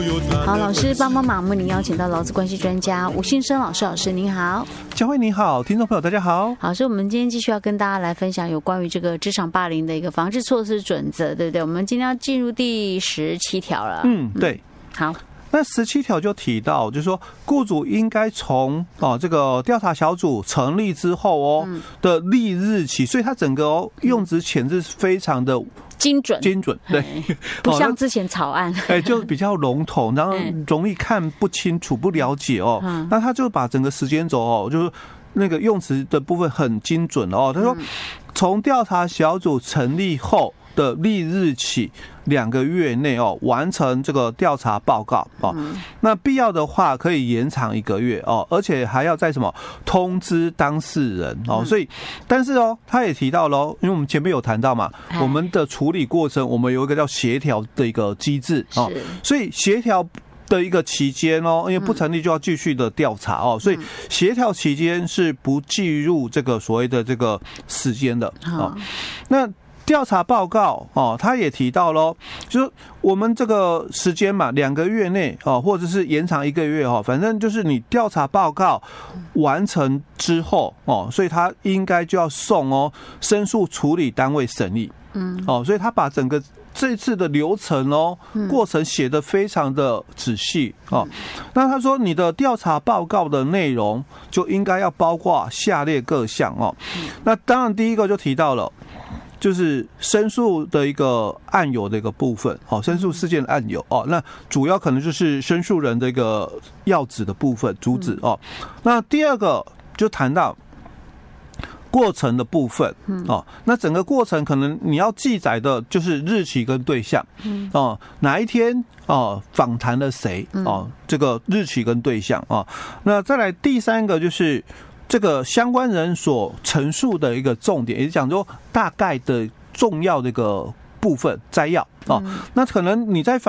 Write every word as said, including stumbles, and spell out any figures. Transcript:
好，老师帮帮忙，为您邀请到劳资关系专家吴信生老师，老师您好。 佳慧你好，听众朋友大家好。 好，所以我们今天继续要跟大家来分享有关于这个职场霸凌的一个防治措施准则，对不对？我们今天要进入第十七条了。 嗯，对。 好。 那十七条就提到，就是说，雇主应该从哦这个调查小组成立之后哦的立日起，所以它整个哦用词遣字非常的精准， 精准，对， 不像之前草案， 哎，就比较笼统，然后容易看不清楚、不了解哦。那他就把整个时间轴哦，就是那个用词的部分很精准哦。他说，从调查小组成立后的立日起两个月内哦，完成这个调查报告哦。那必要的话可以延长一个月哦，而且还要在什么通知当事人哦。所以，但是哦，他也提到喽，因为我们前面有谈到嘛，我们的处理过程，我们有一个叫协调的一个机制哦，所以协调的一个期间哦，因为不成立就要继续的调查哦，所以协调期间是不计入这个所谓的这个时间的哦。那调查报告哦，他也提到咯，就是我们这个时间嘛，两个月内哦，或者是延长一个月哦，反正就是你调查报告完成之后哦，所以他应该就要送哦申诉处理单位审议，嗯，哦，所以他把整个这次的流程哦过程写得非常的仔细哦。那他说你的调查报告的内容就应该要包括下列各项哦。那当然第一个就提到了，就是申诉的一个案由的一个部分，哦，申诉事件的案由哦，那主要可能就是申诉人的一个要旨的部分，主旨哦。那第二个就谈到过程的部分哦，那整个过程可能你要记载的就是日期跟对象哦，哪一天哦访谈了谁哦，这个日期跟对象哦。那再来第三个就是这个相关人所陈述的一个重点，也就是讲说大概的重要的一个部分摘要哦。那可能你在